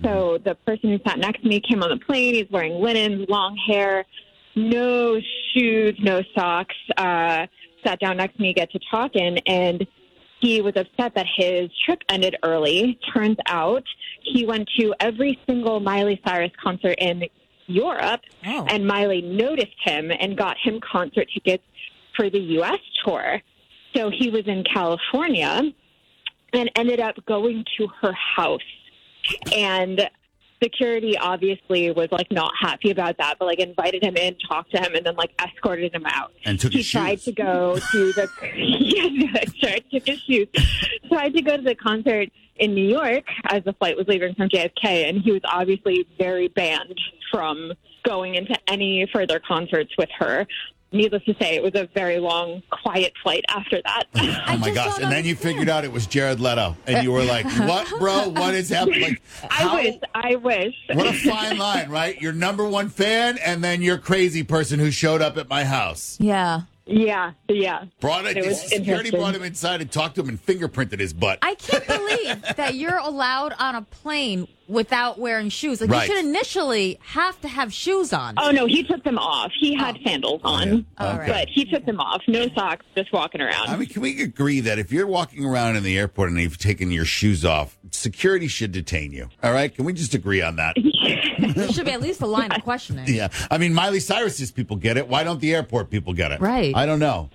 So the person who sat next to me came on the plane. He's wearing linens, long hair, no shoes, no socks. Sat down next to me, get to talking, and he was upset that his trip ended early. Turns out he went to every single Miley Cyrus concert in Europe, and Miley noticed him and got him concert tickets for the U.S. tour. So he was in California and ended up going to her house. And security obviously was not happy about that, but invited him in, talked to him, and then escorted him out. And took his shoes. Tried to go to the took his shoes. Tried to go to the concert in New York as the flight was leaving from JFK, and he was obviously very banned from going into any further concerts with her. Needless to say, it was a very long, quiet flight after that. Oh, my gosh. And then you figured out it was Jared Leto. And you were like, what, bro? What is happening? I wish. What a fine line, right? Your number one fan, and then your crazy person who showed up at my house. Yeah. Yeah. Security brought him inside and talked to him and fingerprinted his butt. I can't believe that you're allowed on a plane without wearing shoes. You should initially have to have shoes on. Oh, no, he took them off. He had sandals on, but he took them off. No socks, just walking around. I mean, can we agree that if you're walking around in the airport and you've taken your shoes off, security should detain you? All right? Can we just agree on that? There should be at least a line of questioning. Yeah. I mean, Miley Cyrus's people get it. Why don't the airport people get it? Right. I don't know.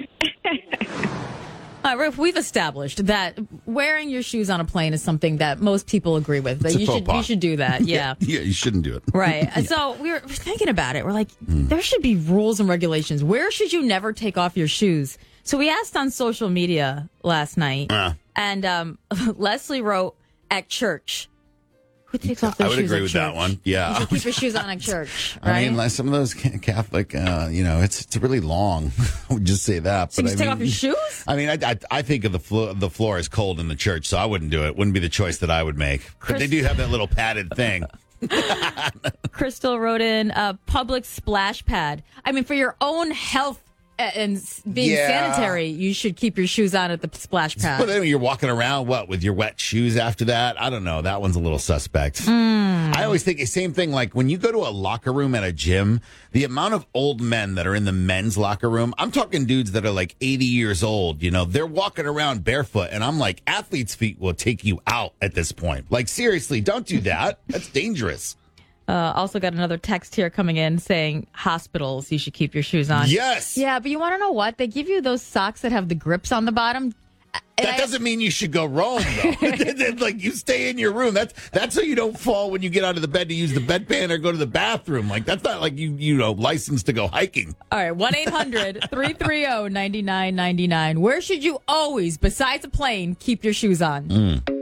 Riff, we've established that wearing your shoes on a plane is something that most people agree with. That you should do that. Yeah. Yeah, you shouldn't do it. Right. So we're thinking about it. We're like, there should be rules and regulations. Where should you never take off your shoes? So we asked on social media last night, and Leslie wrote, at church. Who takes off their shoes? I would agree at with church? that one. Yeah. You should keep your shoes on at church, right? I mean, like some of those Catholic, it's really long. I would just say that. So you take off your shoes? I mean, I think of the floor is cold in the church, so I wouldn't do it. Wouldn't be the choice that I would make. But they do have that little padded thing. Crystal wrote in a public splash pad. I mean, for your own health and being sanitary, you should keep your shoes on at the splash pad. But then you're walking around, with your wet shoes after that? I don't know. That one's a little suspect. I always think the same thing, like when you go to a locker room at a gym, the amount of old men that are in the men's locker room, I'm talking dudes that are 80 years old, they're walking around barefoot, and I'm like, athlete's feet will take you out at this point. Seriously, don't do that. That's dangerous. Also got another text here coming in saying hospitals, you should keep your shoes on. Yes. Yeah, but you want to know what? They give you those socks that have the grips on the bottom. That doesn't mean you should go roam, though. You stay in your room. That's so you don't fall when you get out of the bed to use the bedpan or go to the bathroom. That's not like you licensed to go hiking. All right, 1-800-330-9999. Where should you always, besides a plane, keep your shoes on?